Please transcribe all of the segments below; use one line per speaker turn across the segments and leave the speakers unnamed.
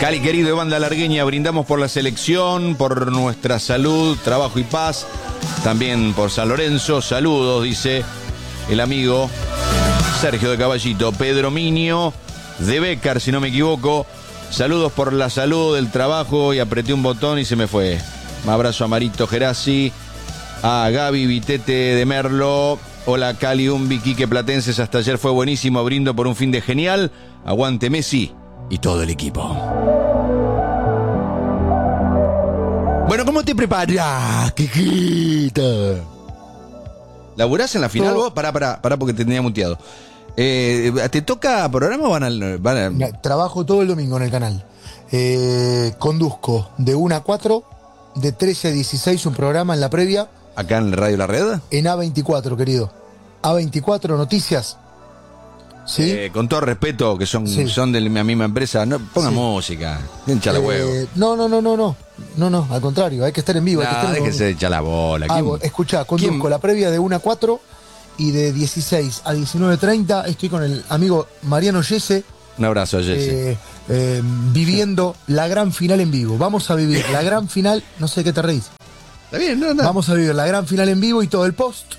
Cali querido de Banda Largueña, brindamos por la selección, por nuestra salud, trabajo y paz. También por San Lorenzo, saludos, dice el amigo Sergio de Caballito. Pedro Minio de Bécar, si no me equivoco. Saludos por la salud, el trabajo, y apreté un botón y se me fue. Un abrazo a Marito Gerasi, a Gaby Vitete de Merlo. Hola Cali, Umbi, Quique Platenses, hasta ayer fue buenísimo, brindo por un fin de genial. Aguante Messi y todo el equipo. Bueno, ¿cómo te preparás, Quiquita? ¿Laburás en la final vos? Pará, porque te tenía muteado. ¿Te toca programa o van a...?
Trabajo todo el domingo en el canal. Conduzco de 1 a 4, de 13 a 16 un programa en la previa.
¿Acá en Radio La Red?
En A24, querido. A24 Noticias. ¿Sí?
Con todo respeto, que son de la misma empresa, no ponga música. Hincha la huevo.
No, al contrario, hay que estar en vivo.
Déjese de echar la bola.
Escuchá, conduzco la previa de 1 a 4 y de 16 a 19:30 estoy con el amigo Mariano Yese.
Un abrazo a Yese.
Viviendo la gran final en vivo. Vamos a vivir la gran final, no sé qué te reís.
Está bien, no.
Vamos a vivir la gran final en vivo y todo el post.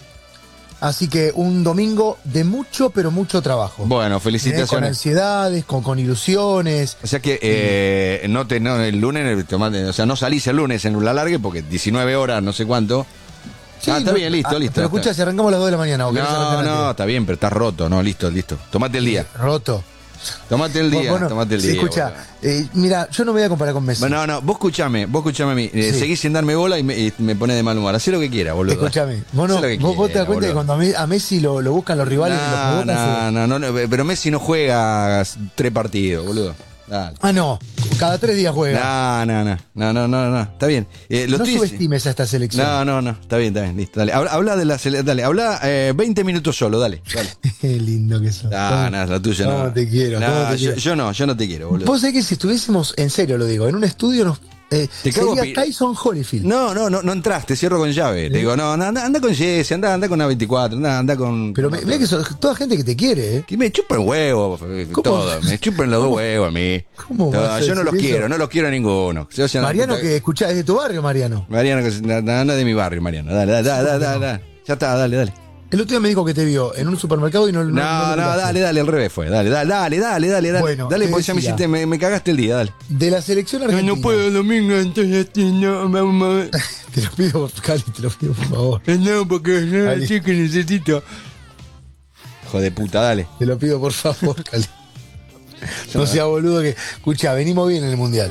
Así que un domingo de mucho, pero mucho trabajo.
Bueno, felicitaciones.
Con ansiedades, con ilusiones.
O sea que el lunes, o sea, no salís el lunes en la largue porque 19 horas, no sé cuánto.
Sí,
está bien, listo.
Pero escuchá, si arrancamos a las 2 de la mañana.
No, está bien, pero estás roto, no, listo. Tomate el día.
Roto.
Tomate el día.
Sí, escucha, mira, yo no me voy a comparar con Messi.
No, vos escuchame a mí. Seguís sin darme bola y me pone de mal humor. Hacé lo que quieras, boludo.
Escuchame, vos te das cuenta que cuando a Messi lo buscan los rivales y lo provocan.
No, pero Messi no juega 3 partidos, boludo. Dale.
No, cada 3 días juega.
No, está bien.
No subestimes a esta selección.
No, está bien, listo, dale. Habla de la selección, dale, habla 20 minutos solo, dale.
Qué lindo que sos.
La tuya no.
¿Cómo te quiero?
Yo no te quiero, boludo.
Vos sabés que si estuviésemos, en serio lo digo, en un estudio sería Tyson Holyfield.
No entraste, cierro con llave. Te digo, anda con Jesse, anda con A24, anda con...
Pero mirá que sos toda gente que te quiere,
Que me chupen huevos, todo. Me chupen los 2 huevos a mí.
¿Cómo
yo no los quiero, no los quiero a ninguno.
Mariano, que escuchá, es de tu barrio, Mariano.
Mariano, no es de mi barrio, Mariano. Dale. Ya está, dale.
El otro día me dijo que te vio en un supermercado y no
dale, al revés fue. Dale.
Bueno,
dale, porque ya me cagaste el día, dale.
De la selección argentina.
No puedo el domingo, entonces no.
Te lo pido, Cali, por favor.
No, porque sí que necesito. Hijo de puta, dale.
Te lo pido, por favor, Cali. No sea boludo que... Escuchá, venimos bien en el Mundial.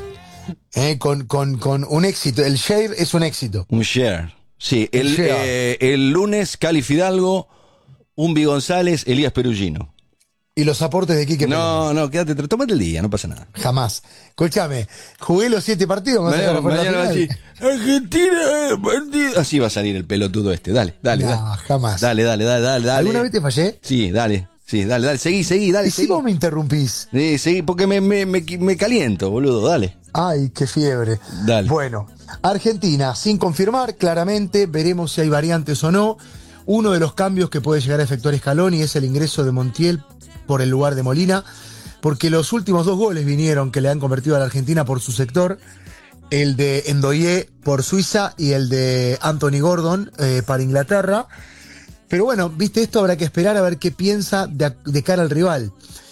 Con un éxito. El share es un éxito.
Un share. Sí, el lunes Cali Fidalgo, Umbi González, Elías Perugino.
¿Y los aportes de Quique?
No, quédate, tómate el día, no pasa nada.
Jamás. Escúchame, jugué los 7 partidos.
Mañana va así. Argentina, partido. Así va a salir el pelotudo este. Dale.
Jamás.
Dale.
¿Alguna vez te fallé?
Sí, dale. Seguí, dale.
¿Y si vos me interrumpís?
Sí, seguí, porque me caliento, boludo, dale.
Ay, qué fiebre.
Dale.
Bueno, Argentina, sin confirmar, claramente, veremos si hay variantes o no. Uno de los cambios que puede llegar a efectuar Scaloni es el ingreso de Montiel por el lugar de Molina, porque los últimos 2 goles vinieron que le han convertido a la Argentina por su sector, el de Endoye por Suiza y el de Anthony Gordon para Inglaterra. Pero bueno, viste, esto habrá que esperar a ver qué piensa de cara al rival.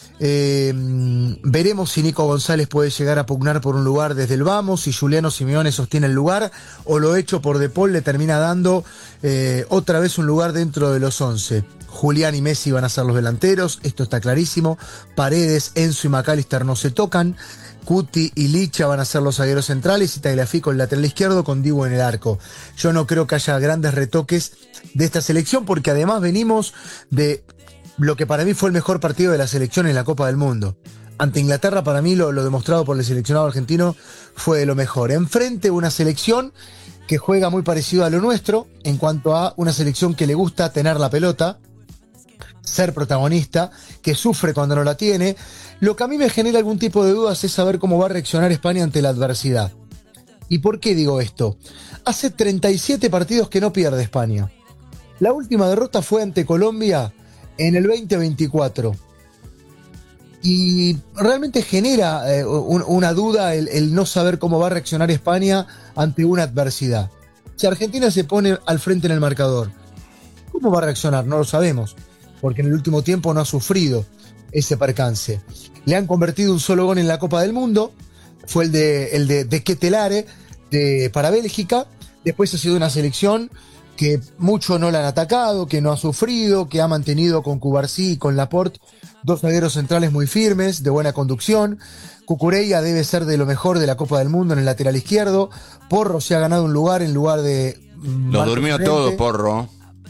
Veremos si Nico González puede llegar a pugnar por un lugar desde el vamos, si Juliano Simeone sostiene el lugar o lo hecho por De Paul le termina dando otra vez un lugar dentro de los 11. Julián y Messi van a ser los delanteros, esto está clarísimo. Paredes, Enzo y McAllister no se tocan. Cuti y Licha van a ser los zagueros centrales y Tagliafico el lateral izquierdo con Dibu en el arco. Yo no creo que haya grandes retoques de esta selección porque además venimos de lo que para mí fue el mejor partido de la selección en la Copa del Mundo. Ante Inglaterra, para mí lo demostrado por el seleccionado argentino fue de lo mejor. Enfrente una selección que juega muy parecido a lo nuestro en cuanto a una selección que le gusta tener la pelota, ser protagonista, que sufre cuando no la tiene. Lo que a mí me genera algún tipo de dudas es saber cómo va a reaccionar España ante la adversidad. ¿Y por qué digo esto? Hace 37 partidos que no pierde España. La última derrota fue ante Colombia en el 2024. Y realmente genera una duda el no saber cómo va a reaccionar España ante una adversidad. Si Argentina se pone al frente en el marcador, ¿cómo va a reaccionar? No lo sabemos, porque en el último tiempo no ha sufrido ese percance. Le han convertido un solo gol en la Copa del Mundo, fue el de Ketelare para Bélgica. Después ha sido una selección que mucho no la han atacado, que no ha sufrido, que ha mantenido con Cubarsí y con Laporte dos zagueros centrales muy firmes, de buena conducción. Cucurella debe ser de lo mejor de la Copa del Mundo en el lateral izquierdo. Porro se ha ganado un lugar en lugar de...
Los durmió todos, Porro.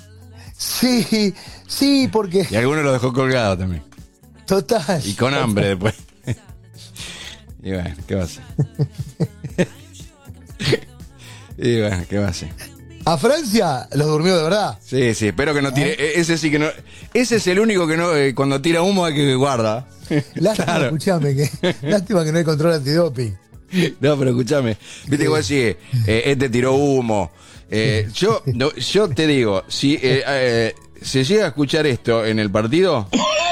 Sí, porque...
Y algunos lo dejó colgado también.
Total.
Y con hambre después. Y bueno, ¿qué va a hacer? Y bueno, ¿qué va a hacer?
A Francia los durmió de verdad.
Sí, espero que no tire. Ese sí que no. Ese es el único que no. Cuando tira humo hay que guarda.
Lástima, claro. Escuchame, lástima que no hay control antidoping.
No, pero escúchame. Viste que vos decís, este tiró humo. Yo te digo, si se llega a escuchar esto en el partido,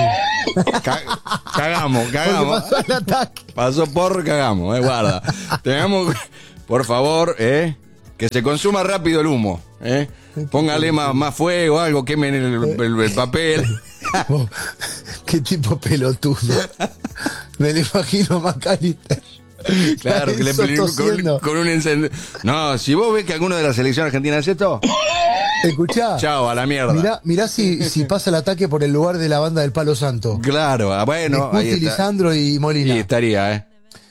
cagamos.
Pasó el ataque.
Pasó por cagamos, guarda. Tengamos, por favor, que se consuma rápido el humo, Póngale más fuego, algo, quemen el papel.
Oh, qué tipo pelotudo. Me lo imagino McAllister.
Claro, que le con un encendido. No, si vos ves que alguno de la selección argentina hace esto,
escuchá.
Chao, a la mierda.
Mirá si pasa el ataque por el lugar de la banda del Palo Santo.
Claro, bueno.
Ahí Lisandro y Molina.
Y estaría,